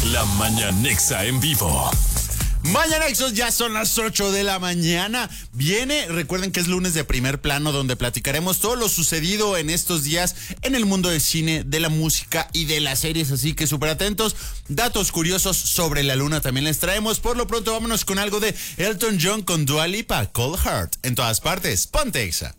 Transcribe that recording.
La Mañanexa en vivo. Mañanexos, ya son las 8 de la mañana. Recuerden que es lunes de Primer Plano, donde platicaremos todo lo sucedido en estos días en el mundo del cine, de la música y de las series, así que súper atentos. Datos curiosos sobre la luna también les traemos. Por lo pronto, vámonos con algo de Elton John con Dua Lipa, Cold Heart. En todas partes, ponte Exa.